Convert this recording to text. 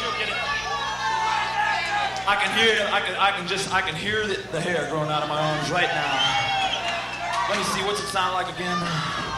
she'll get it. I can hear it. I can hear the hair growing out of my arms right now. Let me see, what's it sound like again?